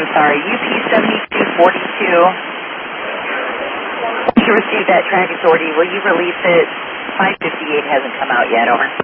I'm sorry, UP7242. Once you receive that track authority, will you release it? 558 hasn't come out yet, over.